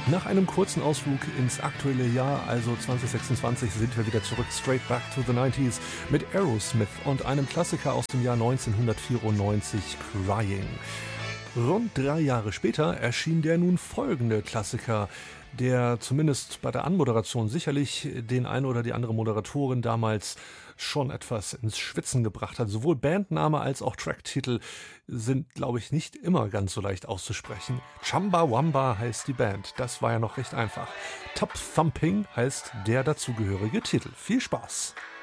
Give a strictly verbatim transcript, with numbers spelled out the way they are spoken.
Nach einem kurzen Ausflug ins aktuelle Jahr, also zwanzig sechsundzwanzig, sind wir wieder zurück, straight back to the nineties, mit Aerosmith und einem Klassiker aus dem Jahr neunzehnhundertvierundneunzig, Crying. Rund drei Jahre später erschien der nun folgende Klassiker, der zumindest bei der Anmoderation sicherlich den einen oder die andere Moderatorin damals schon etwas ins Schwitzen gebracht hat. Sowohl Bandname als auch Tracktitel sind, glaube ich, nicht immer ganz so leicht auszusprechen. Chumbawamba heißt die Band, das war ja noch recht einfach. Top Thumping heißt der dazugehörige Titel. Viel Spaß!